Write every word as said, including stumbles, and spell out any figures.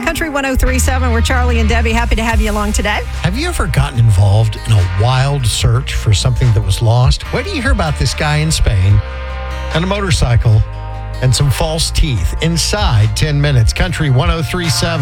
Country one oh three point seven, we're Charlie and Debbie. Happy to have you along today. Have you ever gotten involved in a wild search for something that was lost? Where do you hear about this guy in Spain on a motorcycle and some false teeth inside ten minutes? Country one oh three point seven.